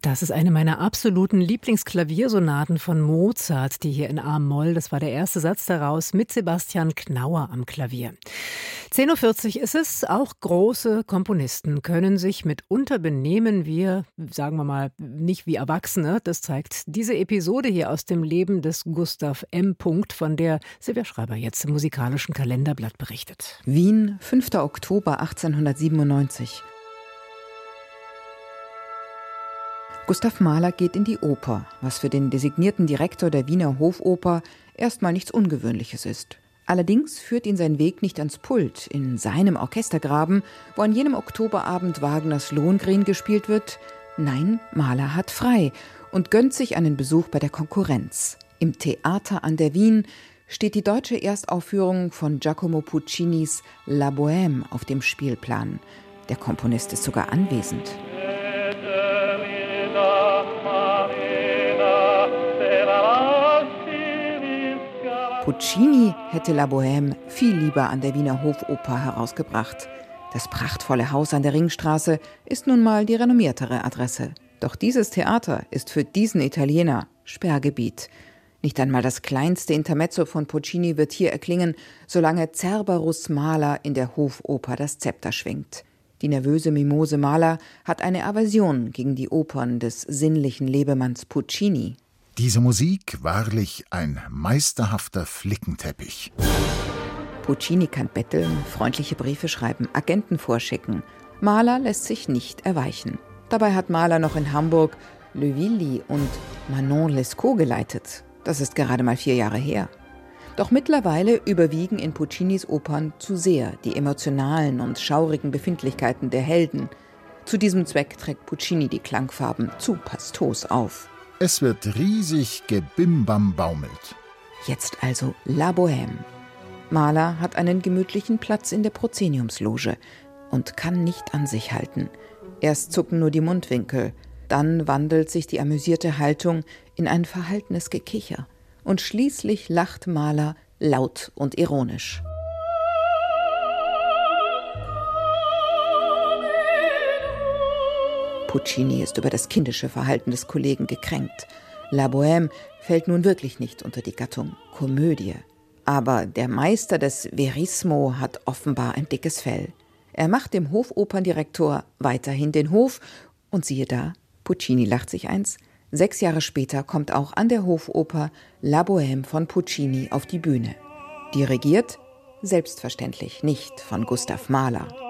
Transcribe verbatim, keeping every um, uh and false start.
Das ist eine meiner absoluten Lieblingsklaviersonaten von Mozart, die hier in A-Moll. Das war der erste Satz daraus mit Sebastian Knauer am Klavier. zehn Uhr vierzig ist es. Auch große Komponisten können sich mitunter benehmen, wir, sagen wir mal, nicht wie Erwachsene. Das zeigt diese Episode hier aus dem Leben des Gustav M. von der Silvia Schreiber jetzt im musikalischen Kalenderblatt berichtet. Wien, fünfter Oktober achtzehnhundertsiebenundneunzig. Gustav Mahler geht in die Oper, was für den designierten Direktor der Wiener Hofoper erstmal nichts Ungewöhnliches ist. Allerdings führt ihn sein Weg nicht ans Pult, in seinem Orchestergraben, wo an jenem Oktoberabend Wagners Lohengrin gespielt wird. Nein, Mahler hat frei und gönnt sich einen Besuch bei der Konkurrenz. Im Theater an der Wien steht die deutsche Erstaufführung von Giacomo Puccinis La Bohème auf dem Spielplan. Der Komponist ist sogar anwesend. Puccini hätte La Bohème viel lieber an der Wiener Hofoper herausgebracht. Das prachtvolle Haus an der Ringstraße ist nun mal die renommiertere Adresse. Doch dieses Theater ist für diesen Italiener Sperrgebiet. Nicht einmal das kleinste Intermezzo von Puccini wird hier erklingen, solange Cerberus Mahler in der Hofoper das Zepter schwingt. Die nervöse Mimose Mahler hat eine Aversion gegen die Opern des sinnlichen Lebemanns Puccini. Diese Musik, wahrlich ein meisterhafter Flickenteppich. Puccini kann betteln, freundliche Briefe schreiben, Agenten vorschicken. Mahler lässt sich nicht erweichen. Dabei hat Mahler noch in Hamburg Le Villi und Manon Lescaut geleitet. Das ist gerade mal vier Jahre her. Doch mittlerweile überwiegen in Puccinis Opern zu sehr die emotionalen und schaurigen Befindlichkeiten der Helden. Zu diesem Zweck trägt Puccini die Klangfarben zu pastos auf. Es wird riesig gebimbambaumelt. Jetzt also La Bohème. Mahler hat einen gemütlichen Platz in der Proszeniumsloge und kann nicht an sich halten. Erst zucken nur die Mundwinkel, dann wandelt sich die amüsierte Haltung in ein verhaltenes Gekicher. Und schließlich lacht Mahler laut und ironisch. Puccini ist über das kindische Verhalten des Kollegen gekränkt. La Bohème fällt nun wirklich nicht unter die Gattung Komödie. Aber der Meister des Verismo hat offenbar ein dickes Fell. Er macht dem Hofoperndirektor weiterhin den Hof und siehe da, Puccini lacht sich eins. Sechs Jahre später kommt auch an der Hofoper La Bohème von Puccini auf die Bühne. Dirigiert? Selbstverständlich nicht von Gustav Mahler.